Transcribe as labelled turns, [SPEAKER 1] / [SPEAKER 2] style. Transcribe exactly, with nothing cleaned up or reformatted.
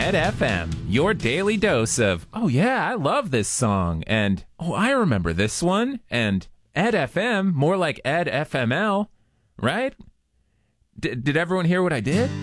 [SPEAKER 1] Ed F M, your daily dose of, oh yeah, I love this song, and oh, I remember this one, and Ed F M, more like Ed F M L, right? D- did everyone hear what I did?